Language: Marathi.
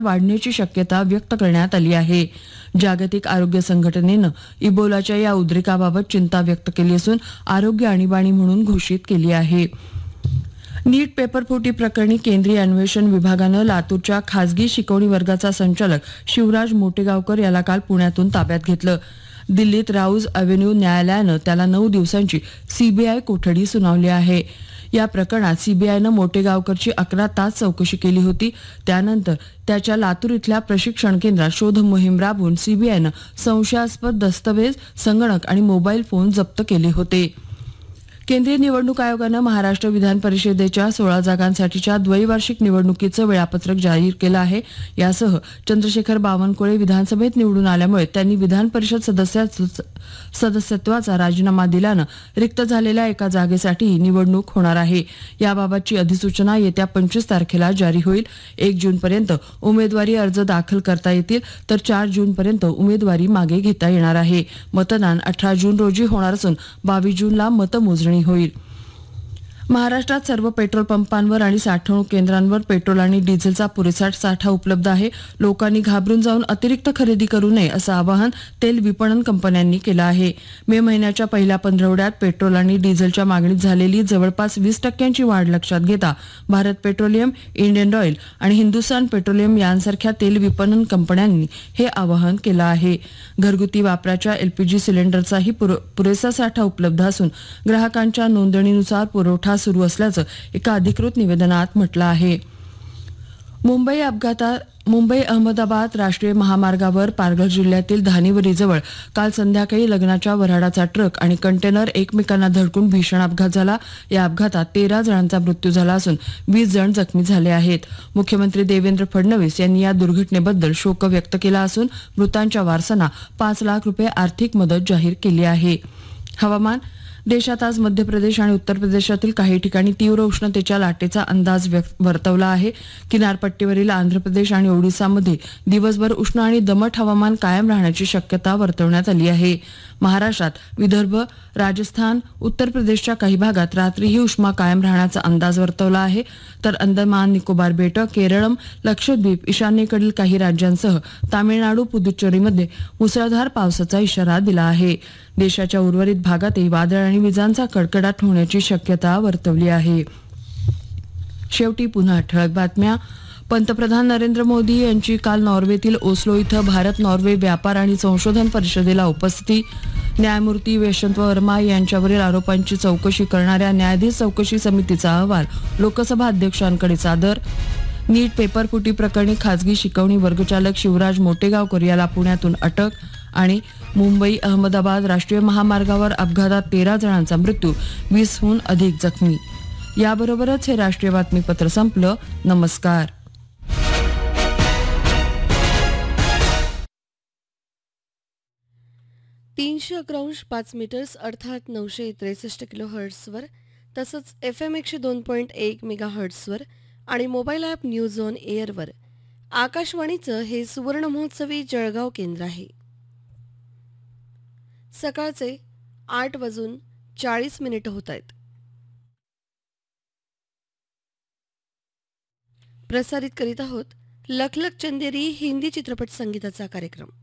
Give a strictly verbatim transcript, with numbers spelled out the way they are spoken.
वाढण्याची शक्यता व्यक्त करण्यात आली आहे. जागतिक आरोग्य संघटनेनं इबोलाच्या या उद्रेकाबाबत चिंता व्यक्त केली असून आरोग्य आणीबाणी म्हणून घोषित केली आहे. नीट पेपरफुटी प्रकरणी केंद्रीय अन्वेषण विभागानं लातूरच्या खासगी शिकवणी वर्गाचा संचालक शिवराज मोटेगावकर याला काल पुण्यातून ताब्यात घेतलं. दिल्लीत राऊज अव्हेन्यू न्यायालयानं त्याला नऊ दिवसांची सीबीआय कोठडी सुनावली आहे. या प्रकरणात सीबीआयनं मोटेगावकरची अकरा तास चौकशी केली होती. त्यानंतर त्याच्या लातूर इथल्या प्रशिक्षण केंद्रात शोध मोहीम राबवून सीबीआयनं संशयास्पद दस्तवेज, संगणक आणि मोबाईल फोन जप्त केले होते. केंद्रीय निवडणूक आयोगानं महाराष्ट्र विधान परिषदेच्या सोळा जागांसाठीच्या द्वैवार्षिक निवडणुकीचं वेळापत्रक जाहीर केलं आहे. यासह चंद्रशेखर बावनकुळे विधानसभेत निवडून आल्यामुळे त्यांनी विधान परिषद सदस्य सदस्यत्वाचा राजीनामा दिल्यानं रिक्त झालेल्या एका जागेसाठी ही निवडणूक होणार आहे. याबाबतची अधिसूचना येत्या पंचवीस तारखेला जारी होईल. एक जूनपर्यंत उमेदवारी अर्ज दाखल करता येतील तर चार जूनपर्यंत उमेदवारी मागे घेता येणार आहे. मतदान अठरा जून रोजी होणार असून बावीस जूनला मतमोजणी होईल. महाराष्ट्रात सर्व पेट्रोल पंपांवर आणि साठवणूक केंद्रांवर पेट्रोल आणि डिझेलचा पुरेसा साठा उपलब्ध आहे. लोकांनी घाबरून जाऊन अतिरिक्त खरेदी करू नये असं आवाहन तेल विपणन कंपन्यांनी केलं आहे. मे महिन्याच्या पहिल्या पंधरवड्यात पेट्रोल आणि डिझेलच्या मागणीत झालेली जवळपास वीस टक्क्यांची वाढ लक्षात घेता भारत पेट्रोलियम, इंडियन ऑइल आणि हिंदुस्थान पेट्रोलियम यांसारख्या तेल विपणन कंपन्यांनी हे आवाहन केलं आहे. घरगुती वापराच्या एलपीजी सिलेंडरचाही पुरेसा साठा उपलब्ध असून ग्राहकांच्या नोंदणीनुसार पुरवठा सुरू असल्याचं एका अधिकृत निवेदनात म्हटलं आहे. मुंबई अपघातात मुंबई अहमदाबाद राष्ट्रीय महामार्गावर पालघर जिल्ह्यातील धानिवरीजवळ काल संध्याकाळी लग्नाच्या वऱ्हाडाचा ट्रक आणि कंटेनर एकमेकांना धडकून भीषण अपघात झाला. या अपघातात तेरा जणांचा मृत्यू झाला असून वीस जण जखमी झाले आहेत. मुख्यमंत्री देवेंद्र फडणवीस यांनी या दुर्घटनेबद्दल शोक व्यक्त केला असून मृतांच्या वारसांना पाच लाख रुपये आर्थिक मदत जाहीर केली आहे. हवामान. देशात आज मध्य प्रदेश आणि उत्तर प्रदेशातील काही ठिकाणी तीव्र उष्णतेच्या लाटेचा अंदाज वर्तवला आहे. किनारपट्टीवरील आंध्र प्रदेश आणि ओडिसामध्ये दिवसभर उष्ण आणि दमट हवामान कायम राहण्याची शक्यता वर्तवण्यात आली आहे. महाराष्ट्रात विदर्भ, राजस्थान, उत्तर प्रदेशच्या काही भागात रात्रीही उष्मा कायम राहण्याचा अंदाज वर्तवला आहे. तर अंदमान निकोबार बेटं, केरळम, लक्षद्वीप, ईशान्येकडील काही राज्यांसह तामिळनाडू, पुदुच्चेरीमध्ये मुसळधार पावसाचा इशारा दिला आहे. देशाच्या उर्वरित भागातही वादळ आणि विजांचा कडकडाट होण्याची शक्यता वर्तवली आहे. शेवटी पुन्हा ठळक बातम्या. पंतप्रधान नरेंद्र मोदी यांची काल नॉर्वेतील ओस्लो इथं भारत नॉर्वे व्यापार आणि संशोधन परिषदेला उपस्थिती. न्यायमूर्ती यशवंत वर्मा यांच्यावरील आरोपांची चौकशी करणाऱ्या न्यायाधीश चौकशी समितीचा अहवाल लोकसभा अध्यक्षांकडे सादर. नीट पेपरफुटी प्रकरणी खासगी शिकवणी वर्गचालक शिवराज मोटेगावकर याला पुण्यातून अटक. आणि मुंबई अहमदाबाद राष्ट्रीय महामार्गावर अपघातात तेरा जणांचा मृत्यू, वीसहून अधिक जखमी. याबरोबरच हे राष्ट्रीय बातमीपत्र संपलं. नमस्कार. तीनशे अकरा अंश पाच मीटर्स अर्थात नऊशे त्रेसष्ट किलो हर्ट्सवर तसंच एफ एम एकशे दोन पॉईंट एक मेगा हर्ट्सवर आणि मोबाईल ॲप न्यूज ऑन एअरवर आकाशवाणीचं हे सुवर्ण महोत्सवी जळगाव केंद्र आहे. सकाळचे आठ वाजून चाळीस मिनिटं होत आहेत. प्रसारित करीत आहोत लख लख चंदेरी हिंदी चित्रपट संगीताचा कार्यक्रम.